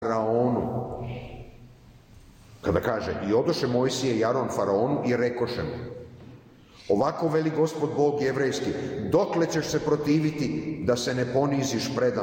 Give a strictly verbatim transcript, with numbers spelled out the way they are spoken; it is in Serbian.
faraonu. Kada kaže, i odoše Mojsije i Aron faraonu i rekoše mu, ovako veli Gospod Bog jevrejski, dokle ćeš se protiviti da se ne poniziš predam